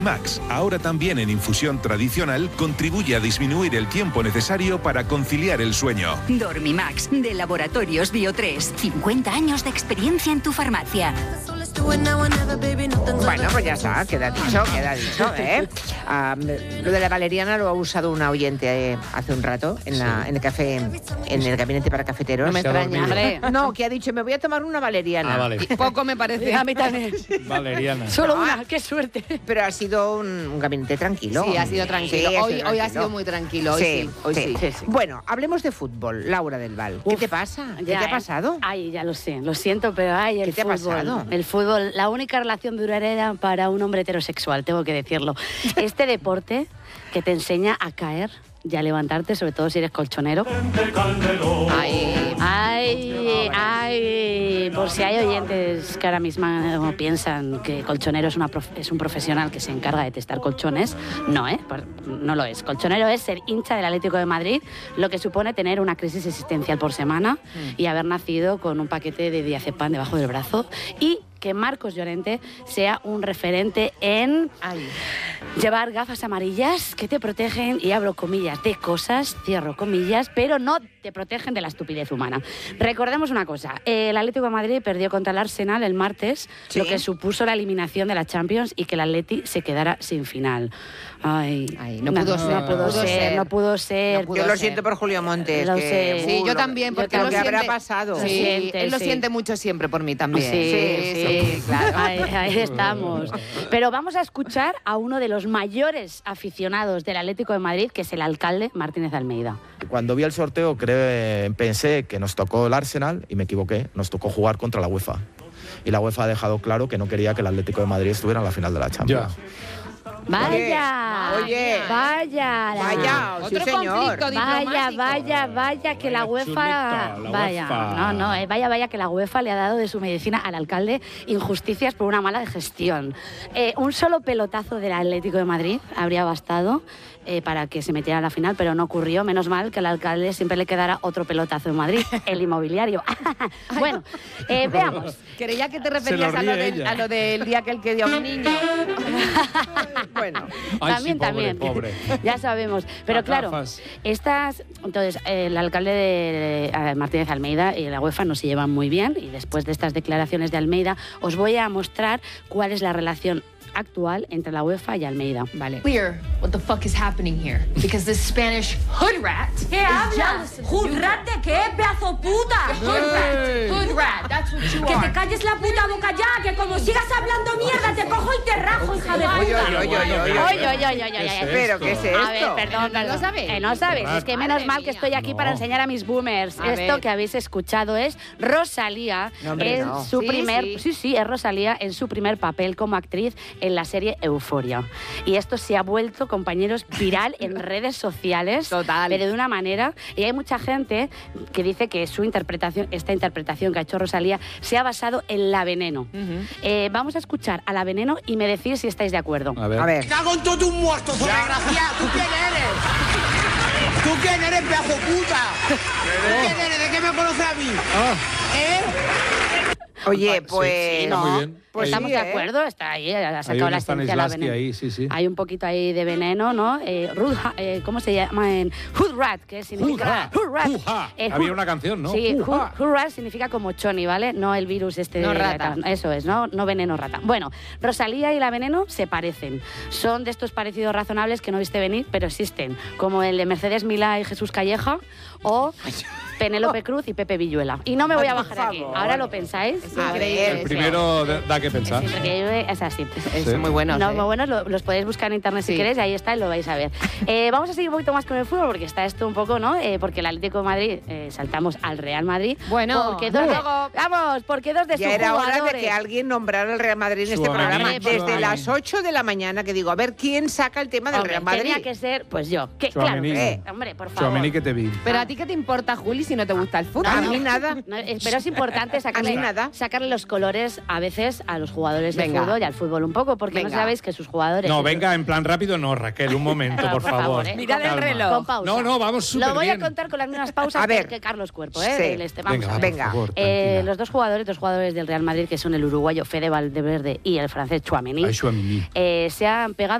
Max, ahora también en infusión tradicional, contribuye a disminuir el tiempo necesario para conciliar el sueño. Dormimax, de Laboratorios Bio3. 50 años de experiencia en tu farmacia. Bueno, pues ya está, queda dicho, ¿eh? Lo de la valeriana lo ha usado un oyente hace un rato en el café, en el gabinete para cafeteros. No me extraña, hombre. No, que ha dicho, me voy a tomar una valeriana. Ah, vale. Poco me parece. A mí también. Valeriana. Solo una, qué suerte. Pero ha sido un gabinete tranquilo. Sí, ha sido tranquilo. Sí, Hoy ha sido muy tranquilo. Hoy sí. Bueno, hablemos de fútbol, Laura del Val. ¿Qué te pasa? ¿Qué te ha pasado? Ay, ya lo sé, lo siento, pero el ¿Qué te ha fútbol. pasado? El fútbol, la única relación duradera para un hombre heterosexual, tengo que decirlo. Este deporte que te enseña a caer y a levantarte, sobre todo si eres colchonero. Ay, por si hay oyentes que ahora mismo piensan que colchonero es un profesional que se encarga de testar colchones, no, no lo es. Colchonero es ser hincha del Atlético de Madrid, lo que supone tener una crisis existencial por semana y haber nacido con un paquete de diazepam debajo del brazo y que Marcos Llorente sea un referente en llevar gafas amarillas que te protegen, y abro comillas, de cosas, cierro comillas, pero no te protegen de la estupidez humana. Recordemos una cosa, el Atlético de Madrid perdió contra el Arsenal el martes, ¿sí? Lo que supuso la eliminación de la Champions y que el Atleti se quedara sin final. No pudo ser. Yo lo siento por Julio Montes. Lo sé. Sí, yo también, porque lo que habrá pasado. Sí, él lo siente mucho siempre por mí también. Sí, claro. Ahí estamos. Pero vamos a escuchar a uno de los mayores aficionados del Atlético de Madrid, que es el alcalde Martínez Almeida. Cuando vi el sorteo pensé que nos tocó el Arsenal y me equivoqué, nos tocó jugar contra la UEFA. Y la UEFA ha dejado claro que no quería que el Atlético de Madrid estuviera en la final de la Champions. Vaya, Oye, vaya, sí señor. Vaya que la UEFA, vaya que la UEFA le ha dado de su medicina al alcalde injusticias por una mala gestión. Un solo pelotazo del Atlético de Madrid habría bastado para que se metiera a la final, pero no ocurrió. Menos mal que al alcalde siempre le quedara otro pelotazo en Madrid, el inmobiliario. Bueno, veamos. Creía que te referías a lo del día que dio a un niño. Bueno, también. Pobre. Ya sabemos. Pero claro, entonces, el alcalde de Martínez Almeida y la UEFA no se llevan muy bien, y después de estas declaraciones de Almeida os voy a mostrar cuál es la relación actual entre la UEFA y Almeida. Vale. Clear what the fuck is happening here, because this Spanish hood rat. ¿Qué hablas? ¿Hood rat de qué, pedazo puta? Hood rat, that's what you Que are. te calles la puta boca ya, que como sigas hablando mierda te cojo y te rajo, hija de puta. Oye. ¿Pero qué es esto? A ver, perdón. ¿No sabes? No sabes, es que menos mal que estoy aquí para enseñar a mis boomers. Esto que habéis escuchado es Rosalía es Rosalía en su primer papel como actriz en la serie Euforia. Y esto se ha vuelto, compañeros, viral en redes sociales. Total. Pero de una manera, y hay mucha gente que dice que esta interpretación que ha hecho Rosalía se ha basado en La Veneno. Vamos a escuchar a La Veneno y me decís si estáis de acuerdo. A ver. ¡Cago en todo un muerto, desgraciado! ¿Tú quién eres? ¿Tú quién eres, pedazo puta? ¿Tú quién eres? ¿De qué me conoces a mí? Oye, pues... no, muy bien. Pues estamos sí, de acuerdo, está ahí, ha sacado la esencia de La Veneno. Ahí, sí. Hay un poquito ahí de veneno, ¿no? ¿Cómo se llama? Hood Rat, que significa... Hood Rat. Había una canción, ¿no? Sí, Hood Rat significa como choni, ¿vale? No el virus No de rata. Eso es, ¿no? No veneno rata. Bueno, Rosalía y La Veneno se parecen. Son de estos parecidos razonables que no viste venir, pero existen. Como el de Mercedes Milá y Jesús Calleja, o Penélope Cruz y Pepe Villuela. Y no me voy a bajar aquí. Ahora lo pensáis. El primero da que pensar. Es así. Sí. Muy buenos. No, muy buenos, los podéis buscar en internet si queréis, y ahí está y lo vais a ver. Vamos a seguir un poquito más con el fútbol, porque está esto un poco, ¿no? Porque el Atlético de Madrid, saltamos al Real Madrid. Bueno, porque porque dos de sus Ya era hora jugadores... de que alguien nombrara al Real Madrid en este programa. Desde las 8 de la mañana, que digo, a ver quién saca el tema del Real Madrid. Tenía que ser, pues yo. Claro, Tchouaméni. hombre, por favor. Tchouaméni, que te vi. Pero a ti qué te importa, Juli, si no te gusta el fútbol. A mí nada. No, pero es importante sacarle los colores a veces a los jugadores de fútbol y al fútbol un poco, porque no sabéis que sus jugadores... No, venga, en plan rápido no, Raquel, un momento, por favor. Mirad el reloj. Con pausa. No, vamos súper bien. Lo voy a contar con las mismas pausas que Carlos Cuerpo, del Vamos a ver. Venga. Los dos jugadores del Real Madrid, que son el uruguayo Fede Valdeverde y el francés Tchouaméni, se han pegado